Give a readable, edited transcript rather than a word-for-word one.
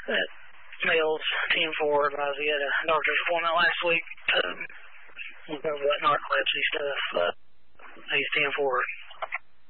that male's 10-4 advised he had a doctor's appointment last week. Went over that narcolepsy stuff. He's 10-4